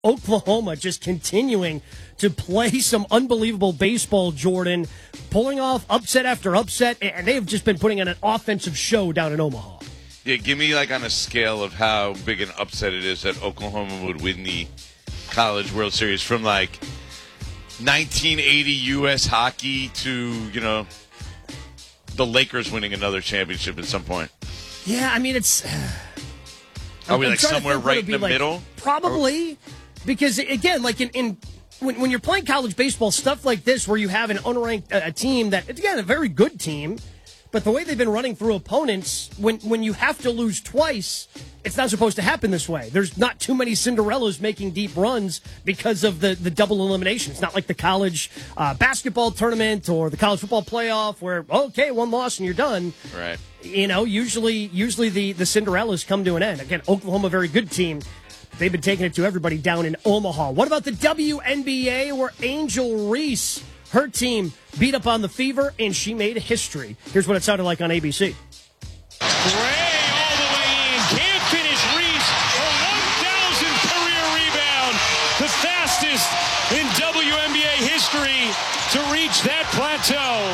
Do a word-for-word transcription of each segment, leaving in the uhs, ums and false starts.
Oklahoma just continuing to play some unbelievable baseball, Jordan, pulling off upset after upset, and they have just been putting on an offensive show down in Omaha. Yeah, give me like on a scale of how big an upset it is that Oklahoma would win the College World Series, from like nineteen eighty U S hockey to, you know, the Lakers winning another championship at some point. Yeah, I mean, it's... Are we I'm like somewhere right in the like, middle? Probably, because again, like in, in when, when you're playing college baseball, stuff like this where you have an unranked uh, a team that, again, a very good team, but the way they've been running through opponents, when when you have to lose twice, it's not supposed to happen this way. There's not too many Cinderellas making deep runs because of the, the double elimination. It's not like the college uh, basketball tournament or the college football playoff where, okay, one loss and you're done. Right. You know, usually usually the, the Cinderellas come to an end. Again, Oklahoma, very good team. They've been taking it to everybody down in Omaha. What about the W N B A where Angel Reese, her team, beat up on the Fever, and she made history? Here's what it sounded like on A B C. Gray all the way in. Can't finish. Reese, her one thousandth career rebound. The fastest in W N B A history to reach that plateau.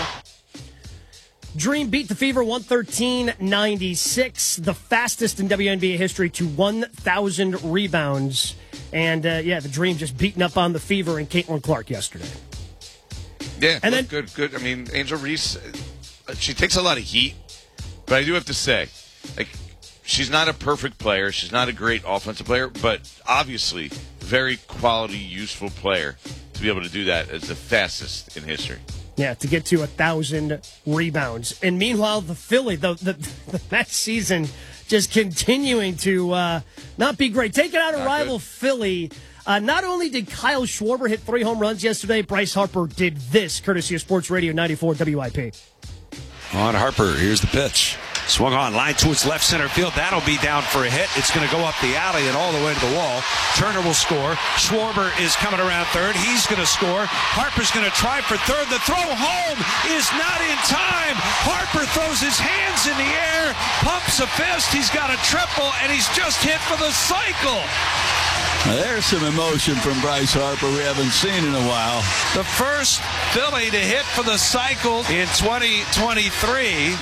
Dream beat the Fever one thirteen ninety-six, the fastest in W N B A history to one thousand rebounds. And, uh, yeah, the Dream just beating up on the Fever and Caitlin Clark yesterday. Yeah, and then, good, good. I mean, Angel Reese, she takes a lot of heat, but I do have to say, like, she's not a perfect player. She's not a great offensive player, but obviously very quality, useful player to be able to do that as the fastest in history. Yeah, to get to a thousand rebounds. And meanwhile, the Philly, the the, the Mets season just continuing to uh, not be great. Taking out a not rival good. Philly. Uh, not only did Kyle Schwarber hit three home runs yesterday, Bryce Harper did this, courtesy of Sports Radio ninety-four W I P. On Harper, here's the pitch. Swung on, line towards left center field. That'll be down for a hit. It's going to go up the alley and all the way to the wall. Turner will score. Schwarber is coming around third. He's going to score. Harper's going to try for third. The throw home is not in time. Harper throws his hands in the air, pumps a fist. He's got a triple, and he's just hit for the cycle. There's some emotion from Bryce Harper we haven't seen in a while. The first Philly to hit for the cycle in twenty twenty-three.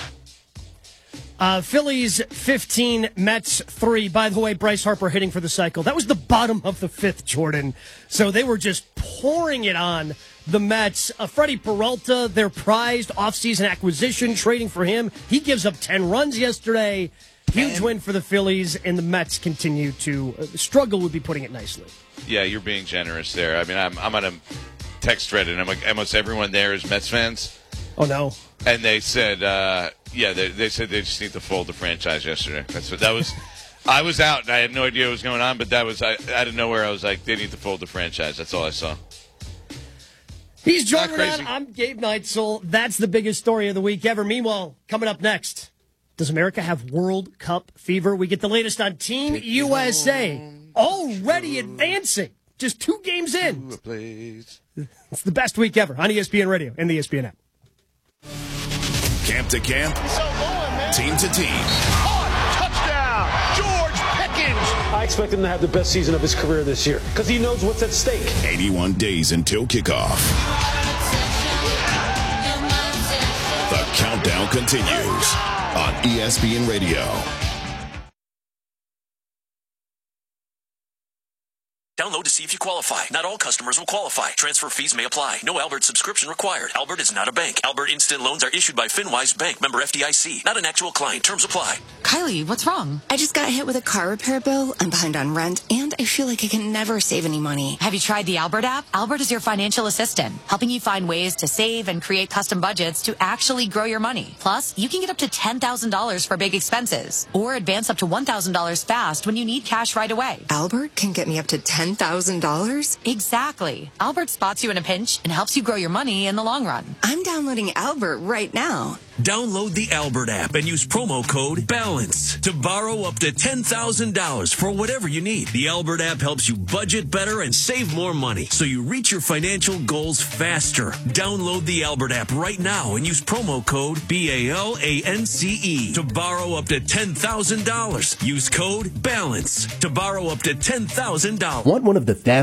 Uh, Phillies fifteen, Mets three. By the way, Bryce Harper hitting for the cycle. That was the bottom of the fifth, Jordan. So they were just pouring it on the Mets. Uh, Freddie Peralta, their prized offseason acquisition, trading for him. He gives up ten runs yesterday. Huge win for the Phillies, and the Mets continue to uh, struggle, would be putting it nicely. Yeah, you're being generous there. I mean, I'm, I'm on a text thread, and I'm like, almost everyone there is Mets fans. Oh, no. And they said, uh, yeah, they, they said they just need to fold the franchise yesterday. That's what that was. I was out, and I had no idea what was going on, but that was, I, out of nowhere, I was like, they need to fold the franchise. That's all I saw. He's Jordan Raanan. I'm Gabe Neitzel. That's the biggest story of the week ever. Meanwhile, coming up next, does America have World Cup fever? We get the latest on Team U S A. Already advancing. Just two games in. It's the best week ever on E S P N Radio and the E S P N app. Camp to camp, team to team. Touchdown, George Pickens. I expect him to have the best season of his career this year because he knows what's at stake. eighty-one days until kickoff. The countdown continues on E S P N Radio. Download to see if you qualify. Not all customers will qualify. Transfer fees may apply. No Albert subscription required. Albert is not a bank. Albert Instant Loans are issued by FinWise Bank, member F D I C. Not an actual client. Terms apply. Kylie, what's wrong? I just got hit with a car repair bill. I'm behind on rent, and I feel like I can never save any money. Have you tried the Albert app? Albert is your financial assistant, helping you find ways to save and create custom budgets to actually grow your money. Plus, you can get up to ten thousand dollars for big expenses, or advance up to one thousand dollars fast when you need cash right away. Albert can get me up to ten thousand dollars? Exactly. Albert spots you in a pinch and helps you grow your money in the long run. I'm downloading Albert right now. Download the Albert app and use promo code BALANCE to borrow up to ten thousand dollars for whatever you need. The Albert app helps you budget better and save more money so you reach your financial goals faster. Download the Albert app right now and use promo code B A L A N C E to borrow up to ten thousand dollars. Use code BALANCE to borrow up to ten thousand dollars. Want one of the fast